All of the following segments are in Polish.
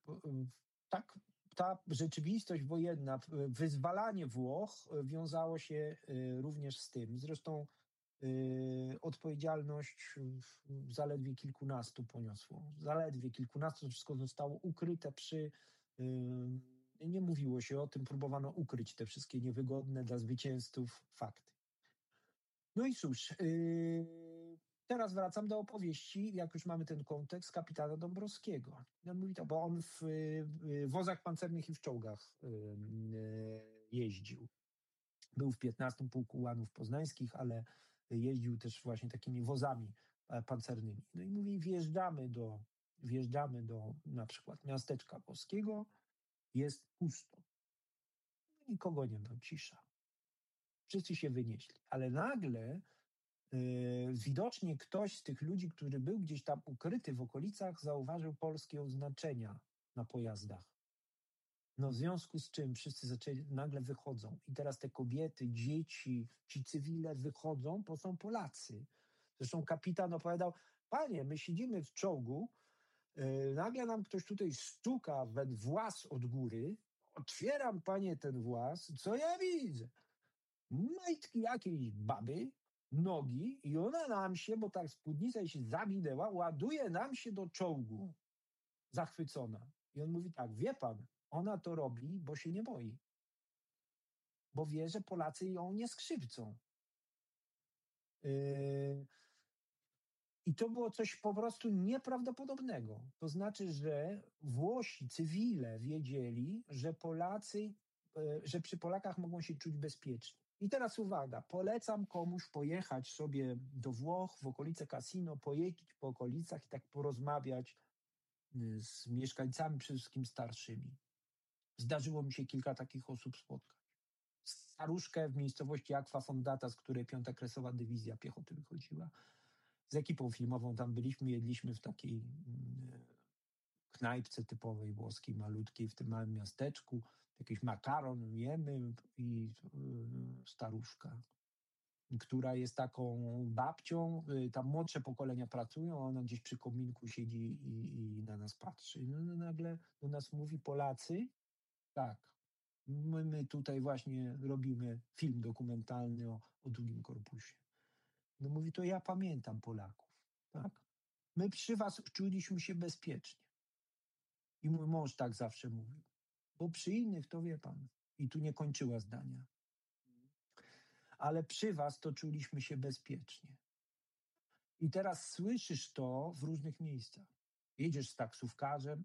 tak, ta rzeczywistość wojenna, wyzwalanie Włoch wiązało się również z tym. Zresztą odpowiedzialność zaledwie kilkunastu poniosło. Zaledwie kilkunastu, to wszystko zostało ukryte nie mówiło się o tym, próbowano ukryć te wszystkie niewygodne dla zwycięzców fakty. No i cóż, teraz wracam do opowieści, jak już mamy ten kontekst, kapitana Dąbrowskiego. On mówi to, bo on w wozach pancernych i w czołgach jeździł. Był w 15 Pułku Ułanów Poznańskich, ale jeździł też właśnie takimi wozami pancernymi. No i mówi, wjeżdżamy do na przykład miasteczka Boskiego, jest pusto. Nikogo nie ma, cisza. Wszyscy się wynieśli. Ale nagle widocznie ktoś z tych ludzi, który był gdzieś tam ukryty w okolicach, zauważył polskie oznaczenia na pojazdach. No w związku z czym wszyscy nagle wychodzą. I teraz te kobiety, dzieci, ci cywile wychodzą, bo są Polacy. Zresztą kapitan opowiadał, panie, my siedzimy w czołgu, nagle nam ktoś tutaj stuka we włas od góry, otwieram, panie, ten włas, co ja widzę? Majtki jakiejś baby, nogi i ona nam się, bo tak spódnica jej się zawinęła, ładuje nam się do czołgu. Zachwycona. I on mówi tak, wie pan, ona to robi, bo się nie boi. Bo wie, że Polacy ją nie skrzywdzą. I to było coś po prostu nieprawdopodobnego. To znaczy, że Włosi, cywile wiedzieli, że że przy Polakach mogą się czuć bezpiecznie. I teraz uwaga, polecam komuś pojechać sobie do Włoch, w okolice Cassino, pojeździć po okolicach i tak porozmawiać z mieszkańcami, przede wszystkim starszymi. Zdarzyło mi się kilka takich osób spotkać. Staruszkę w miejscowości Aqua Fondata, z której 5. Kresowa Dywizja Piechoty wychodziła. Z ekipą filmową tam byliśmy, jedliśmy w takiej knajpce typowej włoskiej, malutkiej, w tym małym miasteczku. Jakiś makaron jemy i staruszka, która jest taką babcią, tam młodsze pokolenia pracują, a ona gdzieś przy kominku siedzi i na nas patrzy. No, nagle do nas mówi, Polacy, tak, my tutaj właśnie robimy film dokumentalny o drugim korpusie. No mówi, to ja pamiętam Polaków, tak? My przy was czuliśmy się bezpiecznie. I mój mąż tak zawsze mówił. Bo przy innych to wie pan. I tu nie kończyła zdania. Ale przy was to czuliśmy się bezpiecznie. I teraz słyszysz to w różnych miejscach. Jedziesz z taksówkarzem,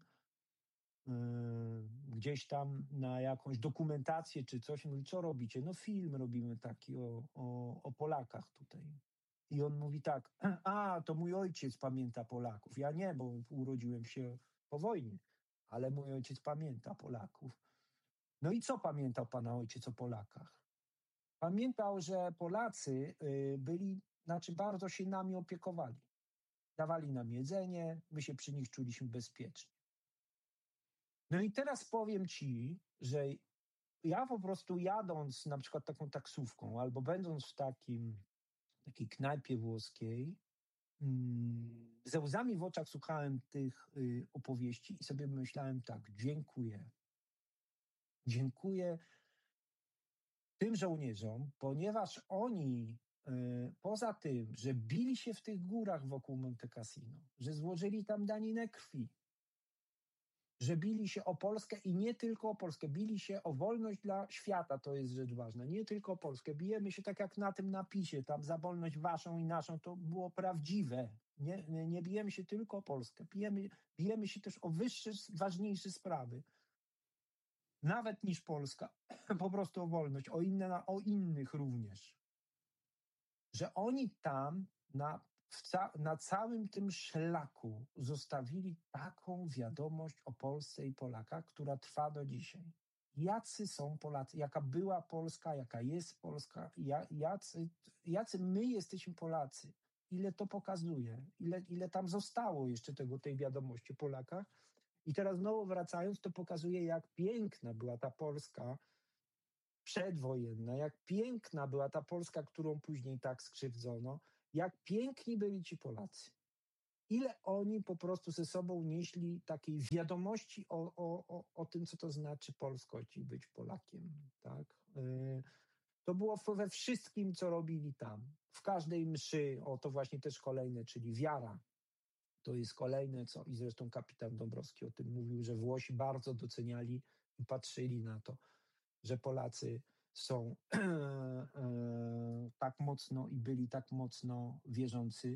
gdzieś tam na jakąś dokumentację czy coś. Mówi, co robicie? No film robimy taki o Polakach tutaj. I on mówi tak, to mój ojciec pamięta Polaków. Ja nie, bo urodziłem się po wojnie, ale mój ojciec pamięta Polaków. No i co pamiętał pana ojciec o Polakach? Pamiętał, że Polacy bardzo się nami opiekowali. Dawali nam jedzenie, my się przy nich czuliśmy bezpiecznie. No i teraz powiem ci, że ja po prostu jadąc na przykład taką taksówką albo będąc w takiej knajpie włoskiej, ze łzami w oczach słuchałem tych opowieści i sobie myślałem tak, dziękuję. Dziękuję tym żołnierzom, ponieważ oni poza tym, że bili się w tych górach wokół Monte Cassino, że złożyli tam daninę krwi, że bili się o Polskę i nie tylko o Polskę, bili się o wolność dla świata, to jest rzecz ważna, nie tylko o Polskę. Bijemy się tak jak na tym napisie, tam za wolność waszą i naszą, to było prawdziwe. Nie bijemy się tylko o Polskę, bijemy się też o wyższe, ważniejsze sprawy. Nawet niż Polska, po prostu o wolność, o innych również. Że oni tam na całym tym szlaku zostawili taką wiadomość o Polsce i Polakach, która trwa do dzisiaj. Jacy są Polacy, jaka była Polska, jaka jest Polska, jacy my jesteśmy Polacy. Ile to pokazuje, ile tam zostało jeszcze tej wiadomości o Polakach. I teraz znowu wracając, to pokazuje, jak piękna była ta Polska przedwojenna, jak piękna była ta Polska, którą później tak skrzywdzono, jak piękni byli ci Polacy. ile oni po prostu ze sobą nieśli takiej wiadomości o tym, co to znaczy polskość i być Polakiem, tak? To było we wszystkim, co robili tam. W każdej mszy, to właśnie też kolejne, czyli wiara. To jest kolejne, co i zresztą kapitan Dąbrowski o tym mówił, że Włosi bardzo doceniali i patrzyli na to, że Polacy są tak mocno i byli tak mocno wierzący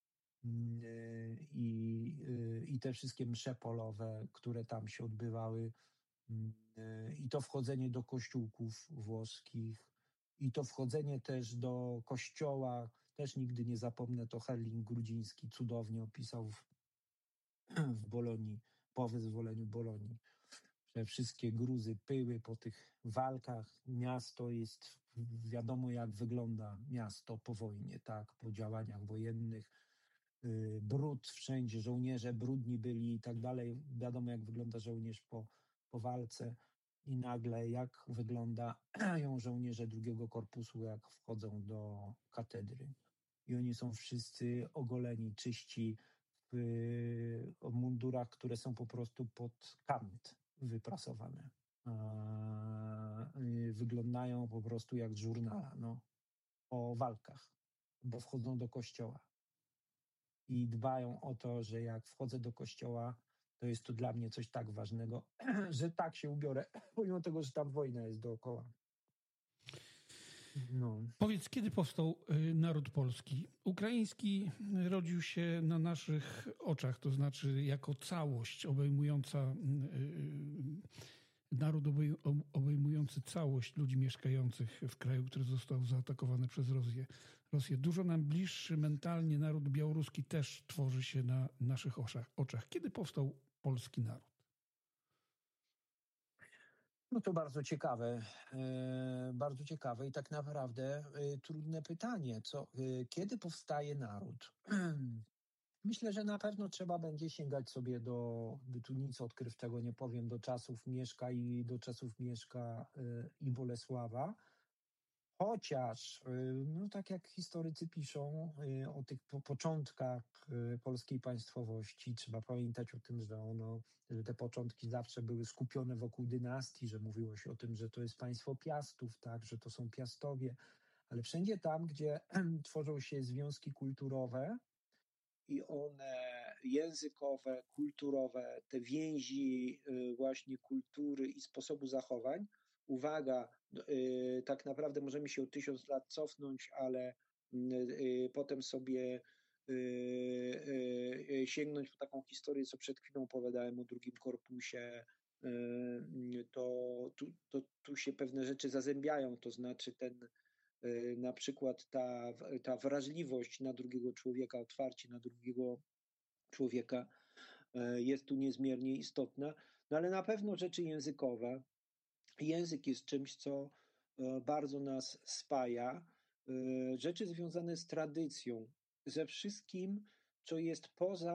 i te wszystkie msze polowe, które tam się odbywały i to wchodzenie do kościółków włoskich i to wchodzenie też do kościoła, też nigdy nie zapomnę, to Herling Grudziński cudownie opisał w Bolonii, po wyzwoleniu Bolonii, że wszystkie gruzy pyły po tych walkach. Miasto jest, wiadomo jak wygląda miasto po wojnie, tak, po działaniach wojennych. Brud wszędzie, żołnierze brudni byli i tak dalej. Wiadomo jak wygląda żołnierz po walce i nagle jak wyglądają żołnierze drugiego korpusu, jak wchodzą do katedry. I oni są wszyscy ogoleni, czyści, w mundurach, które są po prostu pod kant wyprasowane. Wyglądają po prostu jak z żurnala, o walkach, bo wchodzą do kościoła i dbają o to, że jak wchodzę do kościoła, to jest to dla mnie coś tak ważnego, że tak się ubiorę, pomimo tego, że tam wojna jest dookoła. Powiedz, kiedy powstał naród polski? Ukraiński rodził się na naszych oczach, to znaczy jako całość obejmująca naród obejmujący całość ludzi mieszkających w kraju, który został zaatakowany przez Rosję. Dużo nam bliższy mentalnie naród białoruski też tworzy się na naszych oczach. Kiedy powstał polski naród? No to bardzo ciekawe i tak naprawdę trudne pytanie. Kiedy powstaje naród? Myślę, że na pewno trzeba będzie sięgać sobie by tu nic odkrywczego nie powiem, do czasów Mieszka i Bolesława. Chociaż, tak jak historycy piszą o tych początkach polskiej państwowości, trzeba pamiętać o tym, że te początki zawsze były skupione wokół dynastii, że mówiło się o tym, że to jest państwo Piastów, tak, że to są Piastowie, ale wszędzie tam, gdzie tworzą się związki kulturowe i one językowe, kulturowe, te więzi właśnie kultury i sposobu zachowań, uwaga, tak naprawdę możemy się o 1000 lat cofnąć, ale potem sobie sięgnąć po taką historię, co przed chwilą opowiadałem o drugim korpusie, to tu się pewne rzeczy zazębiają, to znaczy na przykład ta wrażliwość na drugiego człowieka, otwarcie na drugiego człowieka jest tu niezmiernie istotna, ale na pewno rzeczy językowe. Język jest czymś, co bardzo nas spaja. Rzeczy związane z tradycją, ze wszystkim, co jest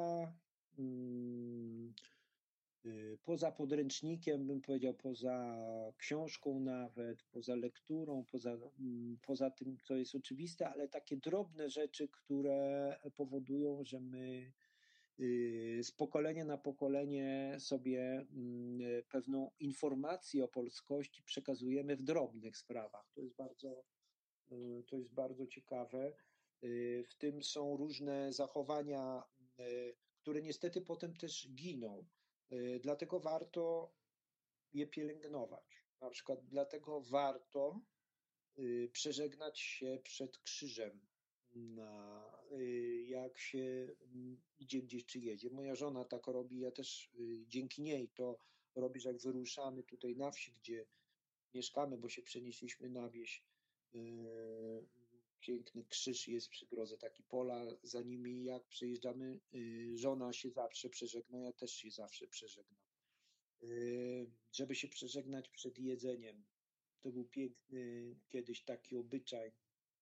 poza podręcznikiem, bym powiedział, poza książką nawet, poza lekturą, poza tym, co jest oczywiste, ale takie drobne rzeczy, które powodują, że my z pokolenia na pokolenie sobie pewną informację o polskości przekazujemy w drobnych sprawach. To jest bardzo ciekawe. W tym są różne zachowania, które niestety potem też giną. Dlatego warto je pielęgnować. Na przykład dlatego warto przeżegnać się przed krzyżem, jak się idzie gdzieś czy jedzie. Moja żona tak robi, ja też dzięki niej to robię, że jak wyruszamy tutaj na wsi, gdzie mieszkamy, bo się przenieśliśmy na wieś, piękny krzyż jest przy drodze, taki pola za nimi, jak przejeżdżamy, żona się zawsze przeżegna, ja też się zawsze przeżegnam. Żeby się przeżegnać przed jedzeniem. To był piękny kiedyś taki obyczaj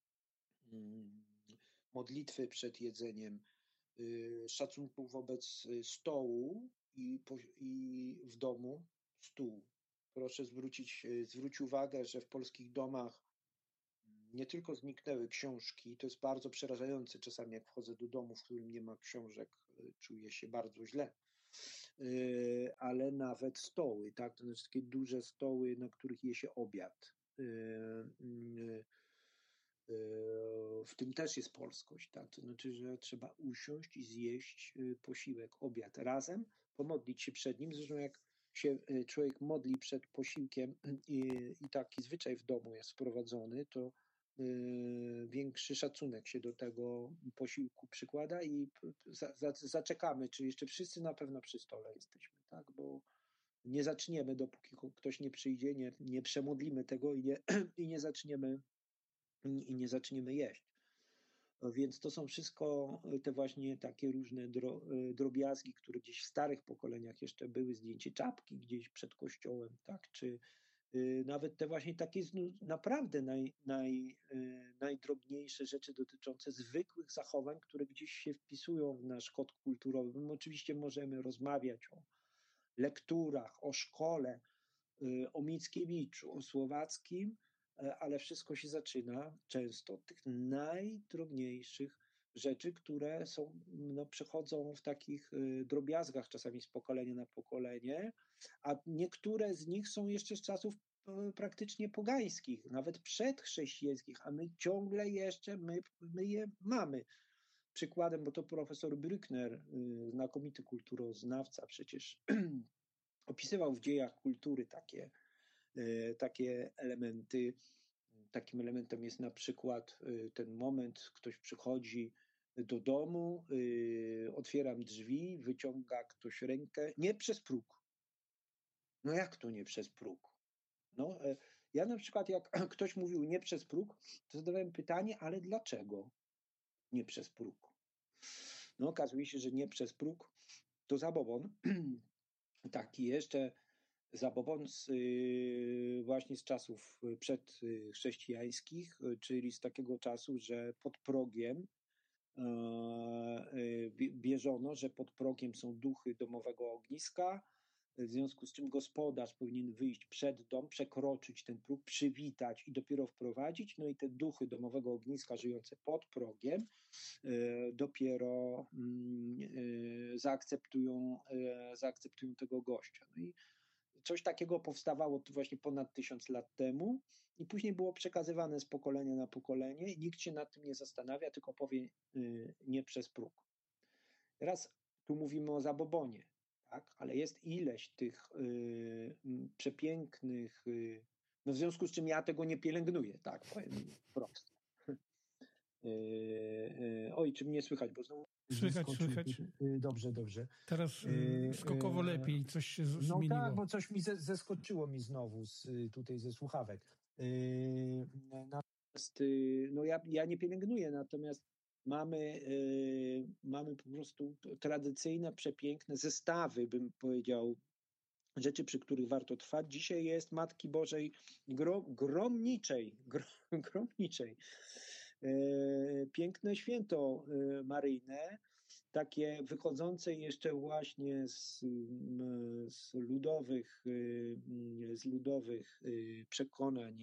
modlitwy przed jedzeniem, szacunku wobec stołu i w domu stół. Proszę zwróć uwagę, że w polskich domach nie tylko zniknęły książki, to jest bardzo przerażające czasami, jak wchodzę do domu, w którym nie ma książek, czuję się bardzo źle, ale nawet stoły, tak, to znaczy takie duże stoły, na których je się obiad. W tym też jest polskość, tak? To znaczy, że trzeba usiąść i zjeść posiłek, obiad razem, pomodlić się przed nim. Zresztą jak się człowiek modli przed posiłkiem i taki zwyczaj w domu jest wprowadzony, to większy szacunek się do tego posiłku przykłada i zaczekamy, czy jeszcze wszyscy na pewno przy stole jesteśmy, tak? Bo nie zaczniemy, dopóki ktoś nie przyjdzie, nie przemodlimy tego i nie zaczniemy jeść. Więc to są wszystko te właśnie takie różne drobiazgi, które gdzieś w starych pokoleniach jeszcze były, zdjęcie czapki gdzieś przed kościołem, tak, czy nawet te właśnie takie naprawdę najdrobniejsze rzeczy dotyczące zwykłych zachowań, które gdzieś się wpisują w nasz kod kulturowy. My oczywiście możemy rozmawiać o lekturach, o szkole, o Mickiewiczu, o Słowackim, ale wszystko się zaczyna często od tych najdrobniejszych rzeczy, które przechodzą w takich drobiazgach czasami z pokolenia na pokolenie, a niektóre z nich są jeszcze z czasów praktycznie pogańskich, nawet przedchrześcijańskich, a my ciągle jeszcze my je mamy. Przykładem, bo to profesor Brückner, znakomity kulturoznawca, przecież opisywał w dziejach kultury takie elementy. Takim elementem jest na przykład ten moment, ktoś przychodzi do domu, otwieram drzwi, wyciąga ktoś rękę, nie przez próg. No jak to nie przez próg? No, ja na przykład jak ktoś mówił nie przez próg, to zadawałem pytanie, ale dlaczego nie przez próg? No okazuje się, że nie przez próg to zabobon, taki jeszcze zabobon właśnie z czasów przedchrześcijańskich, czyli z takiego czasu, że pod progiem wierzono, że pod progiem są duchy domowego ogniska, w związku z czym gospodarz powinien wyjść przed dom, przekroczyć ten próg, przywitać i dopiero wprowadzić, no i te duchy domowego ogniska żyjące pod progiem dopiero zaakceptują tego gościa. No i coś takiego powstawało właśnie ponad 1000 lat temu i później było przekazywane z pokolenia na pokolenie i nikt się nad tym nie zastanawia, tylko powie nie przez próg. Teraz tu mówimy o zabobonie, tak? Ale jest ileś tych przepięknych, no w związku z czym ja tego nie pielęgnuję, tak, powiem prosto. Oj, czy mnie słychać, bo znowu Słychać. Dobrze. Teraz skokowo lepiej, coś się zmieniło. No tak, bo coś mi zeskoczyło mi znowu tutaj ze słuchawek. Natomiast no ja nie pielęgnuję, natomiast mamy po prostu tradycyjne, przepiękne zestawy, bym powiedział, rzeczy, przy których warto trwać. Dzisiaj jest Matki Bożej gromniczej. Piękne święto maryjne, takie wychodzące jeszcze właśnie z ludowych przekonań,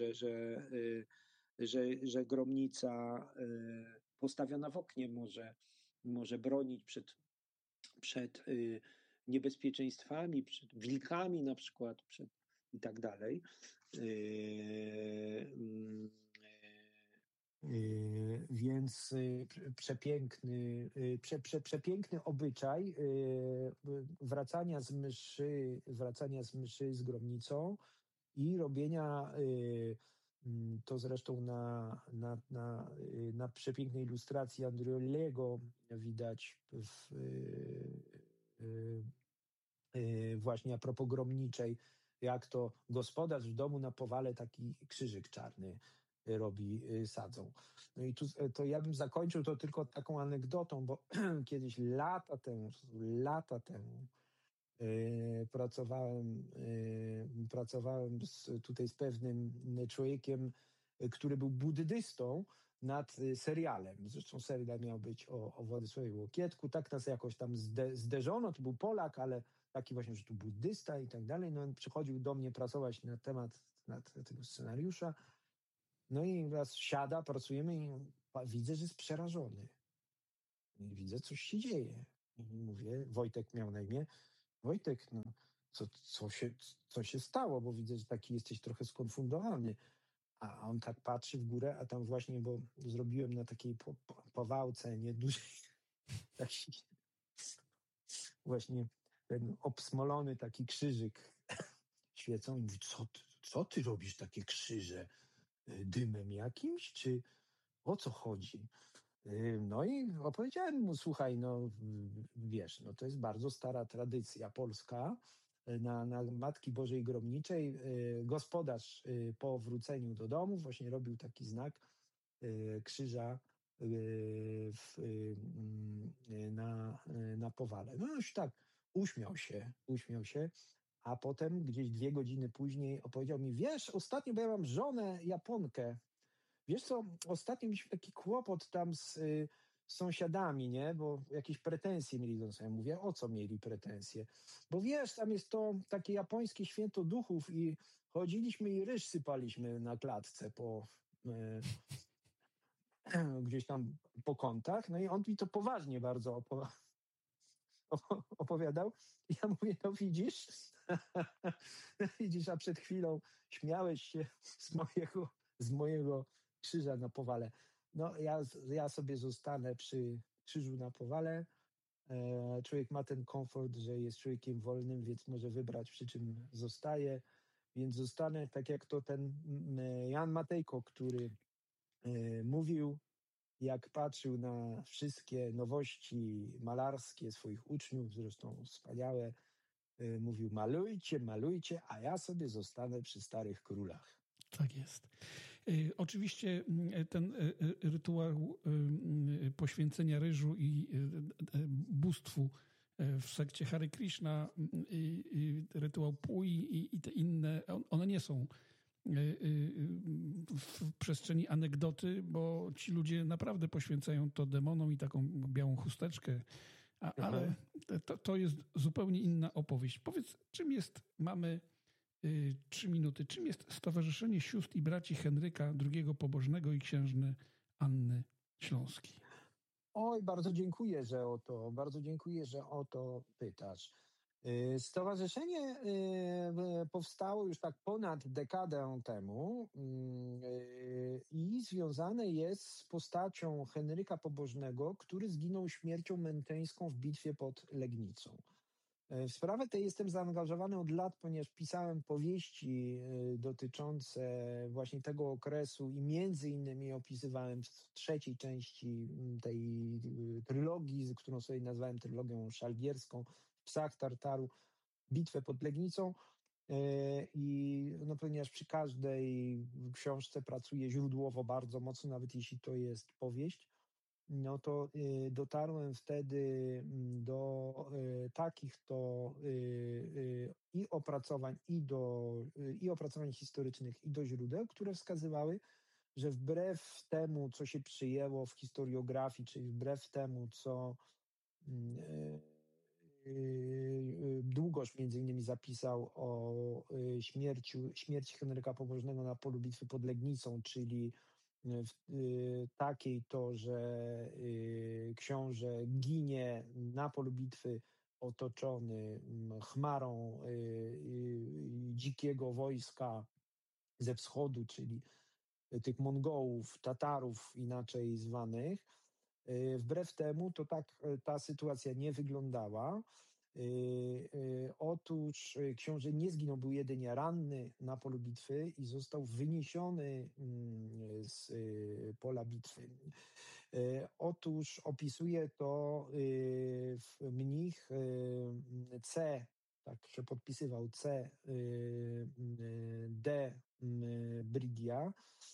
że gromnica postawiona w oknie może bronić przed niebezpieczeństwami, przed wilkami na przykład, i tak dalej. Więc przepiękny obyczaj wracania z mszy z gromnicą i robienia, to zresztą na przepięknej ilustracji Andriolego widać właśnie a propos gromniczej, jak to gospodarz w domu na powale taki krzyżyk czarny robi, sadzą. No i tu to ja bym zakończył to tylko taką anegdotą, bo kiedyś lata temu pracowałem tutaj z pewnym człowiekiem, który był buddystą, nad serialem. Zresztą serial miał być o Władysławie Łokietku. Tak nas jakoś tam zderzono. To był Polak, ale taki właśnie, że tu buddysta i tak dalej. No on przychodził do mnie pracować na temat tego scenariusza. No i raz siada, pracujemy i widzę, że jest przerażony. I widzę, coś się dzieje. I mówię, Wojtek miał na imię. Wojtek, no, co się stało? Bo widzę, że taki jesteś trochę skonfundowany. A on tak patrzy w górę, a tam właśnie, bo zrobiłem na takiej powałce niedużej, taki właśnie ten obsmolony taki krzyżyk świecą i mówi, co ty robisz takie krzyże? Dymem jakimś? Czy o co chodzi? No i opowiedziałem mu, słuchaj, no wiesz, no to jest bardzo stara tradycja polska. Na Matki Bożej Gromniczej gospodarz po wróceniu do domu właśnie robił taki znak krzyża na powale. No już tak uśmiał się, a potem gdzieś 2 godziny później opowiedział mi, wiesz, ostatnio, bo ja mam żonę Japonkę, wiesz co, ostatnio mieliśmy taki kłopot tam z sąsiadami, nie? Bo jakieś pretensje mieli do nas. Ja mówię, o co mieli pretensje? Bo wiesz, tam jest to takie japońskie święto duchów i chodziliśmy i ryż sypaliśmy na klatce gdzieś tam po kątach. No i on mi to poważnie bardzo opowiadał. I ja mówię, no widzisz, widzisz, a przed chwilą śmiałeś się z mojego krzyża na powale. No ja sobie zostanę przy krzyżu na powale. Człowiek ma ten komfort, że jest człowiekiem wolnym, więc może wybrać, przy czym zostaje. Więc zostanę tak jak to ten Jan Matejko, który mówił, jak patrzył na wszystkie nowości malarskie swoich uczniów, zresztą wspaniałe, mówił, malujcie, a ja sobie zostanę przy starych królach. Tak jest. Oczywiście ten rytuał poświęcenia ryżu i bóstwu w sekcie Hare Krishna, rytuał Pui i te inne, one nie są w przestrzeni anegdoty, bo ci ludzie naprawdę poświęcają to demonom i taką białą chusteczkę, ale to jest zupełnie inna opowieść. Powiedz, mamy 3 minuty, czym jest Stowarzyszenie Sióstr i Braci Henryka II Pobożnego i księżny Anny Śląskiej? Oj, bardzo dziękuję, że o to pytasz. Stowarzyszenie powstało już tak ponad dekadę temu i związane jest z postacią Henryka Pobożnego, który zginął śmiercią męczeńską w bitwie pod Legnicą. W sprawę tę jestem zaangażowany od lat, ponieważ pisałem powieści dotyczące właśnie tego okresu i między innymi opisywałem w 3. części tej trylogii, którą sobie nazwałem trylogią szalgierską, w Psach Tartaru, bitwę pod Legnicą. I no, ponieważ przy każdej książce pracuję źródłowo bardzo mocno, nawet jeśli to jest powieść, no to dotarłem wtedy do takich to i opracowań, i opracowań historycznych, i do źródeł, które wskazywały, że wbrew temu, co się przyjęło w historiografii, czyli wbrew temu, co Długosz między innymi zapisał o śmierci Henryka Pobożnego na polu bitwy pod Legnicą, czyli takiej to, że książę ginie na polu bitwy otoczony chmarą dzikiego wojska ze wschodu, czyli tych Mongołów, Tatarów inaczej zwanych. Wbrew temu to tak ta sytuacja nie wyglądała. Otóż książę nie zginął, był jedynie ranny na polu bitwy i został wyniesiony z pola bitwy. Otóż opisuje to mnich C, tak się podpisywał, C. D. Brigia,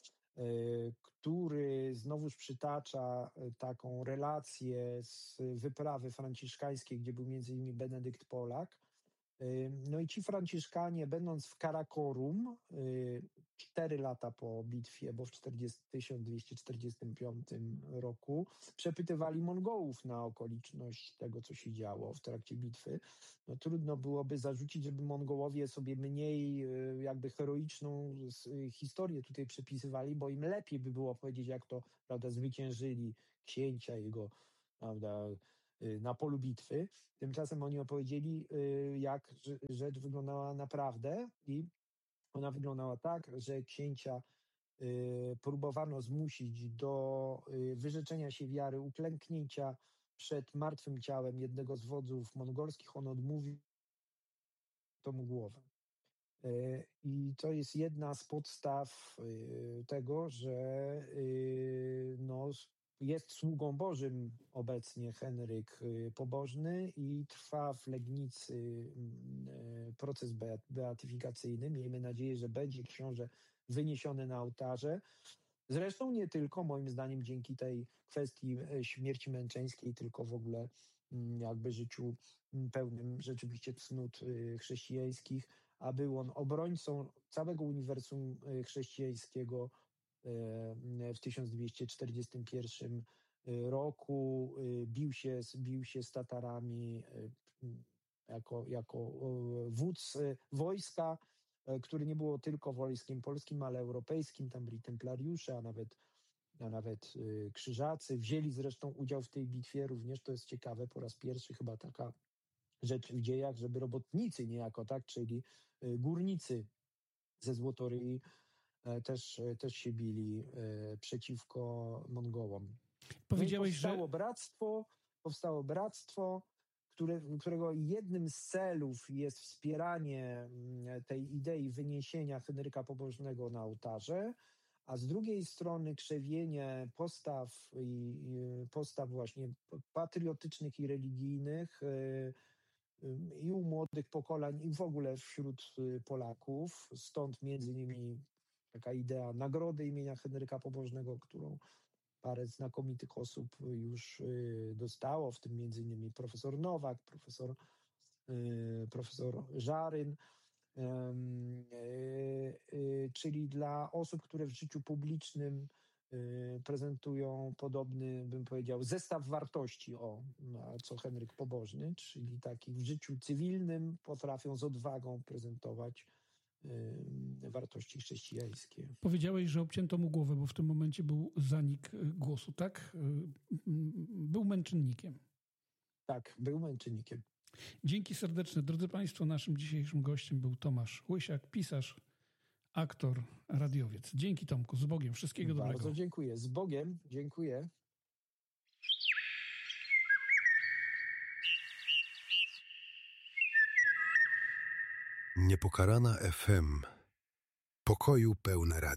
który znowuż przytacza taką relację z wyprawy franciszkańskiej, gdzie był między innymi Benedykt Polak, No i ci Franciszkanie, będąc w Karakorum 4 lata po bitwie, bo w 1245 roku, przepytywali Mongołów na okoliczność tego, co się działo w trakcie bitwy. No, trudno byłoby zarzucić, żeby Mongołowie sobie mniej jakby heroiczną historię tutaj przepisywali, bo im lepiej by było powiedzieć, jak to, prawda, zwyciężyli księcia, jego, prawda, na polu bitwy. Tymczasem oni opowiedzieli, jak rzecz wyglądała naprawdę, i ona wyglądała tak, że księcia próbowano zmusić do wyrzeczenia się wiary, uklęknięcia przed martwym ciałem jednego z wodzów mongolskich. On odmówił, to mu głowę. I to jest jedna z podstaw tego, że no, jest sługą Bożym obecnie Henryk Pobożny i trwa w Legnicy proces beatyfikacyjny. Miejmy nadzieję, że będzie książę wyniesiony na ołtarze. Zresztą nie tylko, moim zdaniem, dzięki tej kwestii śmierci męczeńskiej, tylko w ogóle jakby życiu pełnym rzeczywiście cnót chrześcijańskich, a był on obrońcą całego uniwersum chrześcijańskiego w 1241 roku. Bił się z Tatarami jako wódz wojska, które nie było tylko wojskiem polskim, ale europejskim. Tam byli templariusze, a nawet krzyżacy. Wzięli zresztą udział w tej bitwie również, to jest ciekawe, po raz pierwszy chyba taka rzecz w dziejach, żeby robotnicy niejako, tak, czyli górnicy ze Złotoryi też się bili przeciwko Mongołom. Powiedziałeś, powstało bractwo, którego jednym z celów jest wspieranie tej idei wyniesienia Henryka Pobożnego na ołtarze, a z drugiej strony krzewienie postaw właśnie patriotycznych i religijnych i u młodych pokoleń, i w ogóle wśród Polaków. Stąd między innymi taka idea nagrody imienia Henryka Pobożnego, którą parę znakomitych osób już dostało, w tym między innymi profesor Nowak, profesor Żaryn, czyli dla osób, które w życiu publicznym prezentują podobny, bym powiedział, zestaw wartości, co Henryk Pobożny, czyli takich w życiu cywilnym potrafią z odwagą prezentować wartości chrześcijańskie. Powiedziałeś, że obcięto mu głowę, bo w tym momencie był zanik głosu, tak? Był męczennikiem. Tak, był męczennikiem. Dzięki serdeczne. Drodzy Państwo, naszym dzisiejszym gościem był Tomasz Łysiak, pisarz, aktor, radiowiec. Dzięki, Tomku, z Bogiem. Wszystkiego dobrego. Bardzo dziękuję. Z Bogiem. Dziękuję. Niepokalana FM. Pokoju pełne radio.